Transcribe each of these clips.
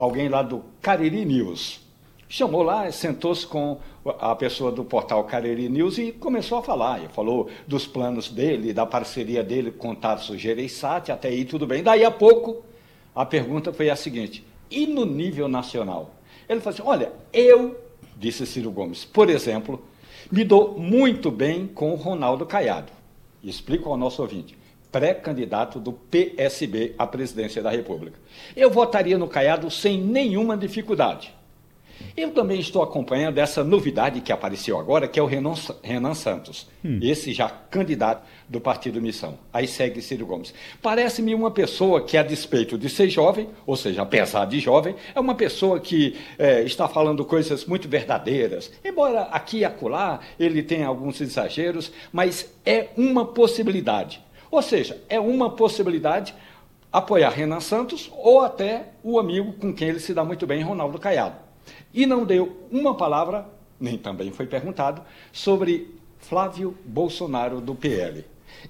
alguém lá do Cariri News. Chamou lá, sentou-se com a pessoa do portal Cariri News e começou a falar. Ele falou dos planos dele, da parceria dele com Tarso Gereissati, até aí tudo bem. Daí a pouco, a pergunta foi a seguinte: e no nível nacional? Ele falou assim: olha, eu, disse Ciro Gomes, por exemplo, me dou muito bem com o Ronaldo Caiado. Explico ao nosso ouvinte. Pré-candidato do PSB à presidência da República. Eu votaria no Caiado sem nenhuma dificuldade. Eu também estou acompanhando essa novidade que apareceu agora, que é o Renan Santos, esse já candidato do Partido Missão. Aí segue Ciro Gomes. Parece-me uma pessoa que, a despeito de ser jovem, ou seja, apesar de jovem, é uma pessoa que está falando coisas muito verdadeiras, embora aqui e acolá ele tenha alguns exageros, mas é uma possibilidade. Ou seja, é uma possibilidade apoiar Renan Santos ou até o amigo com quem ele se dá muito bem, Ronaldo Caiado. E não deu uma palavra, nem também foi perguntado, sobre Flávio Bolsonaro do PL.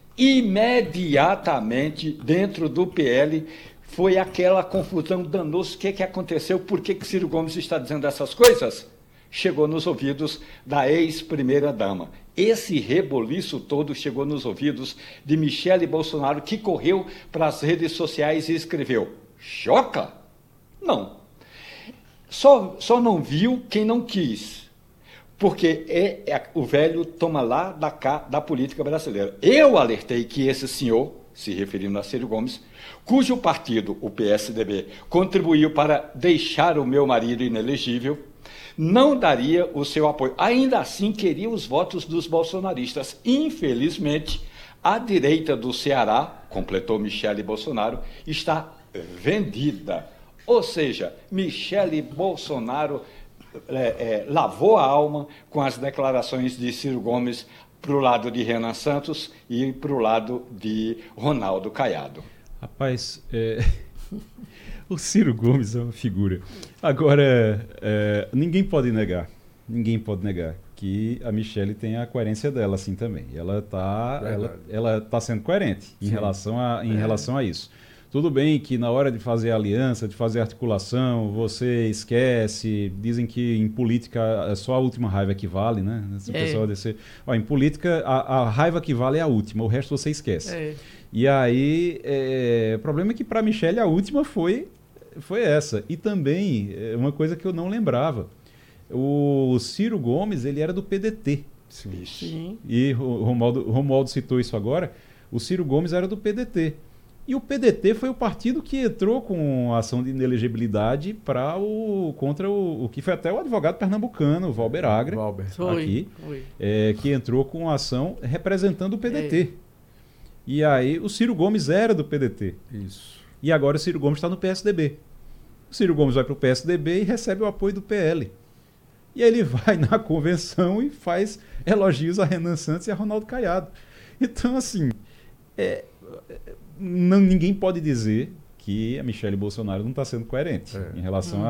Imediatamente, dentro do PL, foi aquela confusão danosa. O que aconteceu? Por que Ciro Gomes está dizendo essas coisas? Chegou nos ouvidos da ex-primeira-dama. Esse reboliço todo chegou nos ouvidos de Michele Bolsonaro, que correu para as redes sociais e escreveu: choca? Não. Só não viu quem não quis, porque o velho toma lá da cá da política brasileira. Eu alertei que esse senhor, se referindo a Ciro Gomes, cujo partido, o PSDB, contribuiu para deixar o meu marido inelegível, não daria o seu apoio. Ainda assim, queria os votos dos bolsonaristas. Infelizmente, a direita do Ceará, completou Michele Bolsonaro, está vendida. Ou seja, Michele Bolsonaro lavou a alma com as declarações de Ciro Gomes para o lado de Renan Santos e para o lado de Ronaldo Caiado. Rapaz, o Ciro Gomes é uma figura. Agora, ninguém pode negar que a Michele tem a coerência dela assim também. Ela tá sendo coerente em relação a isso. Tudo bem que na hora de fazer aliança, de fazer articulação, você esquece, dizem que em política é só a última raiva que vale, né? O pessoal em política, a raiva que vale é a última, o resto você esquece. E aí, o problema é que para Michele a última foi essa. E também, uma coisa que eu não lembrava, o Ciro Gomes, ele era do PDT. Sim. E o Romualdo citou isso agora, o Ciro Gomes era do PDT. E o PDT foi o partido que entrou com a ação de inelegibilidade contra o que foi até o advogado pernambucano, o Valber Agra, que entrou com a ação representando o PDT. E aí o Ciro Gomes era do PDT. Isso. E agora o Ciro Gomes está no PSDB. O Ciro Gomes vai para o PSDB e recebe o apoio do PL. E aí ele vai na convenção e faz elogios a Renan Santos e a Ronaldo Caiado. Então, assim... ninguém pode dizer que a Michele Bolsonaro não está sendo coerente em relação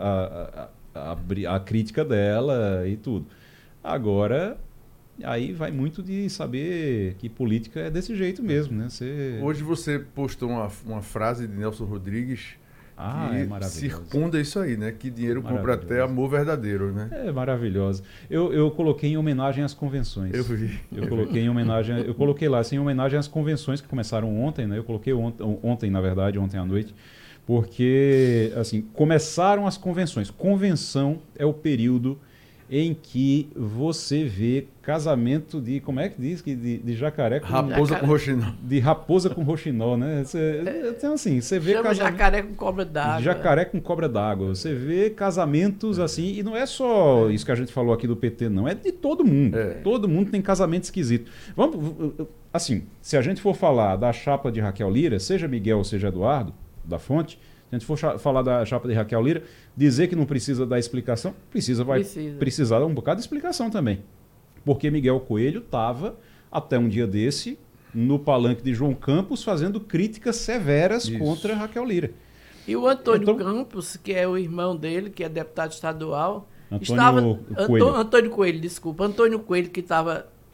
à crítica dela e tudo. Agora, aí vai muito de saber que política é desse jeito mesmo, né? Hoje você postou uma frase de Nelson Rodrigues que circunda isso aí, né? Que dinheiro compra até amor verdadeiro, né? É maravilhoso. Eu coloquei em homenagem às convenções. Eu vi. Eu coloquei lá assim, em homenagem às convenções que começaram ontem, né? Eu coloquei ontem, na verdade, ontem à noite, porque assim, começaram as convenções. Convenção é o período em que você vê casamento de, como é que diz? De jacaré com... Raposa com roxinol. De raposa com roxinol, né? Então, assim, você vê jacaré com cobra d'água. Jacaré com cobra d'água. Você vê casamentos assim, e não é só isso que a gente falou aqui do PT, não. É de todo mundo. Todo mundo tem casamento esquisito. Assim, se a gente for falar da chapa de Raquel Lira, seja Miguel ou seja Eduardo, da Fonte, se a gente for falar da chapa de Raquel Lira, dizer que não precisa dar explicação, vai precisar dar um bocado de explicação também. Porque Miguel Coelho estava, até um dia desse, no palanque de João Campos, fazendo críticas severas contra Raquel Lira. E o Antônio Campos, que é o irmão dele, que é deputado estadual, Antônio Coelho, desculpa. Antônio Coelho, que estava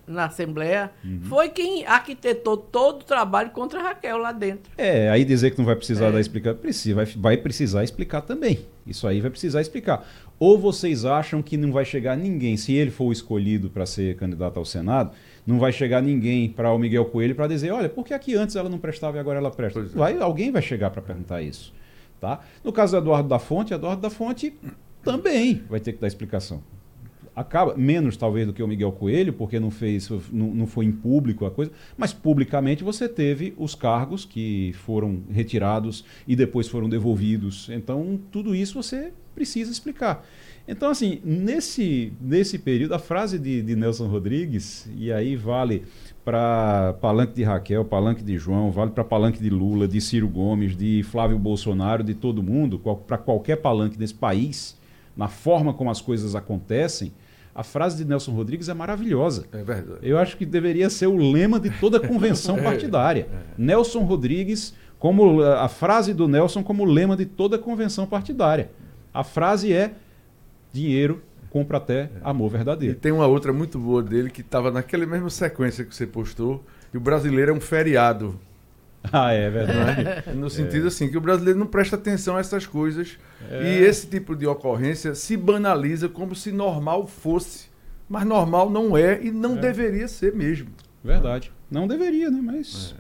na Assembleia, foi quem arquitetou todo o trabalho contra a Raquel lá dentro. Aí dizer que não vai precisar dar explicar, vai precisar explicar também. Isso aí vai precisar explicar. Ou vocês acham que não vai chegar ninguém, se ele for escolhido para ser candidato ao Senado, não vai chegar ninguém para o Miguel Coelho para dizer, olha, por que aqui antes ela não prestava e agora ela presta? Alguém vai chegar para perguntar isso. Tá? No caso do Eduardo da Fonte também vai ter que dar explicação. Acaba menos talvez do que o Miguel Coelho, porque não foi em público a coisa, mas publicamente você teve os cargos que foram retirados e depois foram devolvidos. Então, tudo isso você precisa explicar. Então, assim, nesse período, a frase de Nelson Rodrigues, e aí vale para palanque de Raquel, palanque de João, vale para palanque de Lula, de Ciro Gomes, de Flávio Bolsonaro, de todo mundo, para qualquer palanque desse país, na forma como as coisas acontecem, a frase de Nelson Rodrigues é maravilhosa. É verdade. Eu acho que deveria ser o lema de toda convenção partidária. Nelson Rodrigues, como a frase do Nelson como lema de toda convenção partidária. A frase é: dinheiro compra até amor verdadeiro. E tem uma outra muito boa dele que estava naquela mesma sequência que você postou, e o brasileiro é um feriado. É verdade. No sentido assim, que o brasileiro não presta atenção a essas coisas e esse tipo de ocorrência se banaliza como se normal fosse. Mas normal não é e não deveria ser mesmo. Verdade. Não deveria, né? Mas...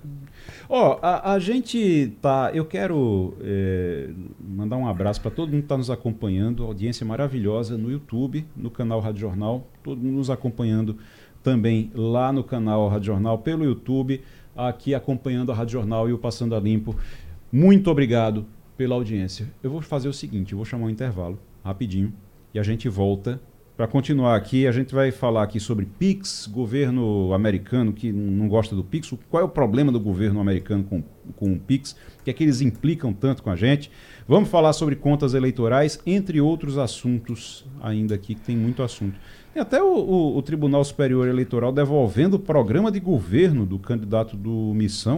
a gente tá... Eu quero mandar um abraço para todo mundo que está nos acompanhando, audiência maravilhosa no YouTube, no canal Rádio Jornal, todo mundo nos acompanhando também lá no canal Rádio Jornal, pelo YouTube, aqui acompanhando a Rádio Jornal e o Passando a Limpo. Muito obrigado pela audiência. Eu vou fazer o seguinte, eu vou chamar um intervalo rapidinho e a gente volta para continuar aqui. A gente vai falar aqui sobre PIX, governo americano que não gosta do PIX. Qual é o problema do governo americano com o PIX? O que é que eles implicam tanto com a gente? Vamos falar sobre contas eleitorais, entre outros assuntos ainda aqui, que tem muito assunto. Tem até o Tribunal Superior Eleitoral devolvendo o programa de governo do candidato do Missão.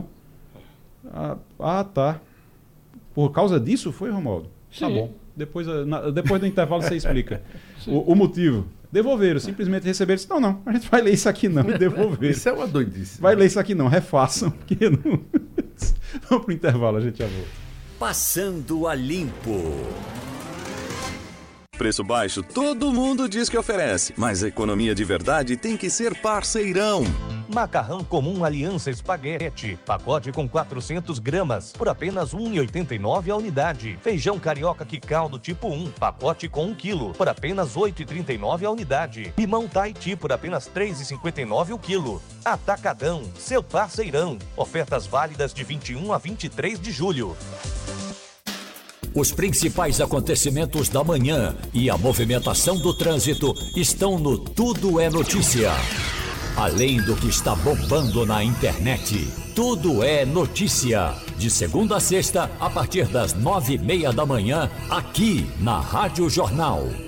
Tá. Por causa disso foi, Romualdo? Sim. Tá bom. Depois do intervalo você explica o motivo. Devolveram, simplesmente receberam. Não, a gente vai ler isso aqui não e devolver. Isso é uma doidice. Vai ler isso aqui não, refaçam. Porque não... Vamos pro intervalo, a gente já volta. Passando a Limpo. Preço baixo, todo mundo diz que oferece, mas a economia de verdade tem que ser parceirão. Macarrão comum Aliança Espaguete, pacote com 400 gramas, por apenas R$ 1,89 a unidade. Feijão carioca Quicaldo tipo 1, pacote com 1 quilo, por apenas R$ 8,39 a unidade. Limão Tahiti por apenas R$ 3,59 o quilo. Atacadão, seu parceirão. Ofertas válidas de 21 a 23 de julho. Os principais acontecimentos da manhã e a movimentação do trânsito estão no Tudo é Notícia. Além do que está bombando na internet, Tudo é Notícia. De segunda a sexta, a partir das 9:30 da manhã, aqui na Rádio Jornal.